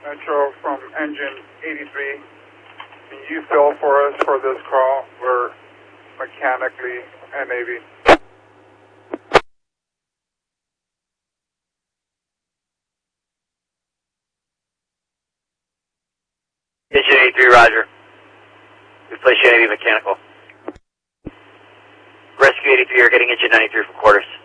Metro from engine 83. Can you fill for us for this call? We're mechanically NAV. Engine 83, roger. We place you NAV mechanical. Rescue 83, you're getting engine 93 from quarters.